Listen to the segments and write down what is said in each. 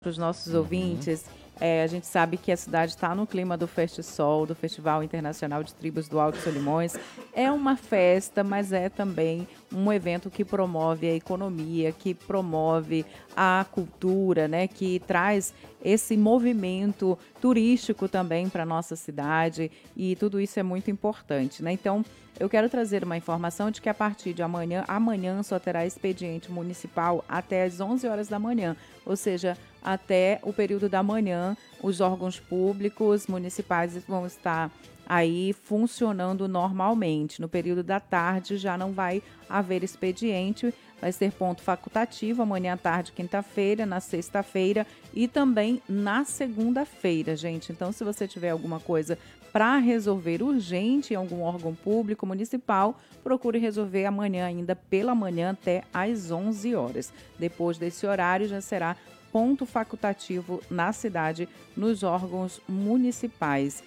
para os nossos Uhum. ouvintes, a gente sabe que a cidade está no clima do FestiSol, do Festival Internacional de Tribos do Alto Solimões. É uma festa, mas é também um evento que promove a economia, que promove a cultura, né? Que traz esse movimento turístico também para a nossa cidade e tudo isso é muito importante, né? Então, eu quero trazer uma informação de que a partir de amanhã só terá expediente municipal até às 11 horas da manhã, ou seja, até o período da manhã, os órgãos públicos municipais vão estar aí funcionando normalmente. No período da tarde já não vai haver expediente, vai ser ponto facultativo amanhã à tarde, quinta-feira, na sexta-feira e também na segunda-feira, gente. Então, se você tiver alguma coisa para resolver urgente em algum órgão público municipal, procure resolver amanhã ainda pela manhã até às 11 horas. Depois desse horário já será ponto facultativo na cidade, nos órgãos municipais.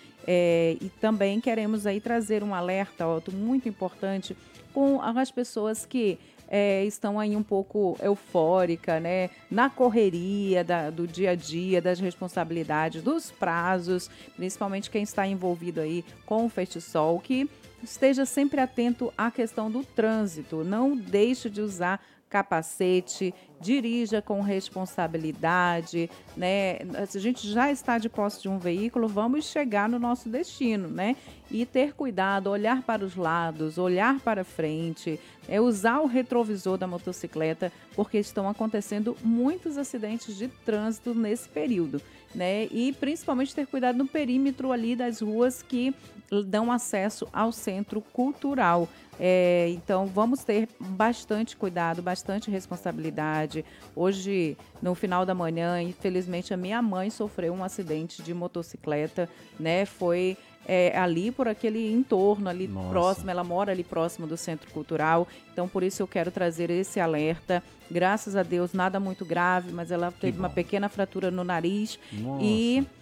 E também queremos aí trazer um alerta, Otto, muito importante com as pessoas que estão aí um pouco eufórica, né? Na correria do dia a dia, das responsabilidades, dos prazos, principalmente quem está envolvido aí com o FestiSol, que esteja sempre atento à questão do trânsito, não deixe de usar capacete, dirija com responsabilidade, né? Se a gente já está de posse de um veículo, vamos chegar no nosso destino, né? E ter cuidado, olhar para os lados, olhar para frente, usar o retrovisor da motocicleta, porque estão acontecendo muitos acidentes de trânsito nesse período, né? E principalmente ter cuidado no perímetro ali das ruas que dão acesso ao centro cultural. Então, vamos ter bastante cuidado, bastante responsabilidade. Hoje, no final da manhã, infelizmente, a minha mãe sofreu um acidente de motocicleta, né? Foi ali por aquele entorno, ali Nossa, próximo, ela mora ali próximo do Centro Cultural, então por isso eu quero trazer esse alerta. Graças a Deus, nada muito grave, mas ela que teve uma bom. pequena fratura no nariz e Nossa,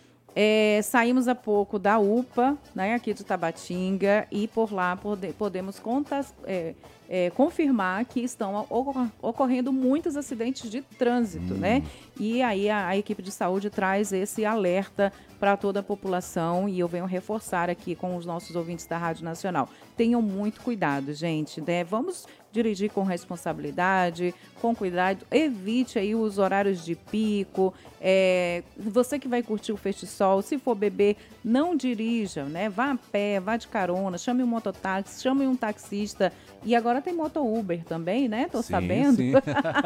saímos há pouco da UPA, né, aqui de Tabatinga, e por lá podemos confirmar que estão ocorrendo muitos acidentes de trânsito, né? E aí a equipe de saúde traz esse alerta para toda a população e eu venho reforçar aqui com os nossos ouvintes da Rádio Nacional. Tenham muito cuidado, gente, né? Vamos dirigir com responsabilidade, com cuidado, evite aí os horários de pico. Você que vai curtir o FestiSol, se for beber, não dirija, né? Vá a pé, vá de carona, chame um mototáxi, chame um taxista. E agora tem moto Uber também, né? Tô sim, sabendo. sim.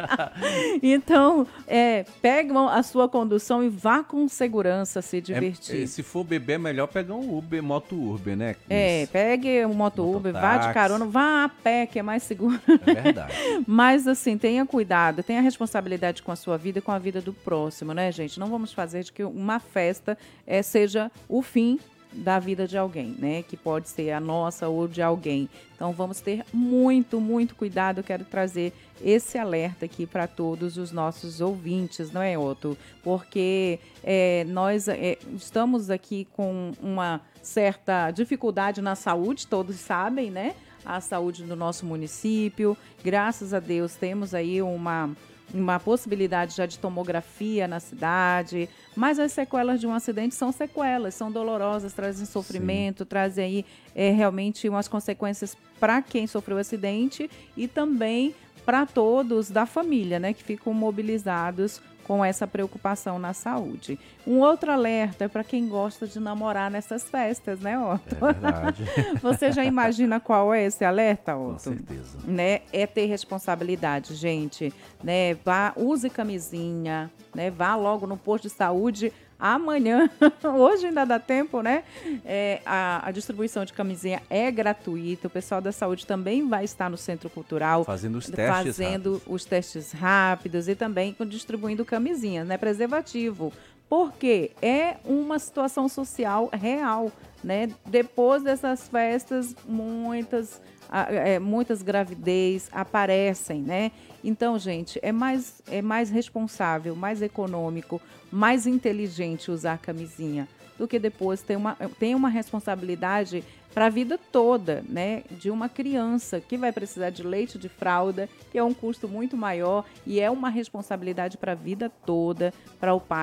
Então, pegue a sua condução e vá com segurança se divertir. Se for beber, é melhor pegar um Uber, moto Uber, né? Pegue o moto Uber, vá de Mototáxi. carona, vá a pé, que é mais seguro. É verdade. Mas, assim, tenha cuidado, tenha responsabilidade com a sua vida e com a vida do próximo, né, gente? Não vamos fazer de que uma festa seja o fim da vida de alguém, né? Que pode ser a nossa ou de alguém. Então, vamos ter muito, muito cuidado. Eu quero trazer esse alerta aqui para todos os nossos ouvintes, não é, Otto? Porque nós estamos aqui com uma certa dificuldade na saúde, todos sabem, né? A saúde do nosso município. Graças a Deus temos aí uma possibilidade já de tomografia na cidade, mas as sequelas de um acidente são sequelas, são dolorosas, trazem Sim. sofrimento, trazem aí realmente umas consequências para quem sofreu o acidente e também para todos da família, né, que ficam mobilizados com essa preocupação na saúde. Um outro alerta é para quem gosta de namorar nessas festas, né, Otto? É verdade. Você já imagina qual é esse alerta, Com Otto? certeza. Né? É ter responsabilidade, gente. Né? Use camisinha, né? Vá logo no posto de saúde amanhã. Hoje ainda dá tempo, né? A distribuição de camisinha é gratuita. O pessoal da saúde também vai estar no Centro Cultural Fazendo os testes fazendo rápidos. os testes rápidos e também distribuindo camisinha, né? Preservativo. Porque é uma situação social real, né? Depois dessas festas, muitas gravidez aparecem, né? Então, gente, é mais responsável, mais econômico, mais inteligente usar camisinha do que depois tem uma responsabilidade para a vida toda, né? De uma criança que vai precisar de leite de fralda, que é um custo muito maior e é uma responsabilidade para a vida toda, para o pai.